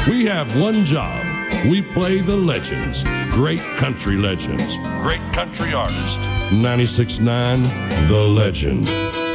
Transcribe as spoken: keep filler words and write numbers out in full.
We have one job. We play the legends, great country legends, great country artists. ninety-six point nine, The Legend.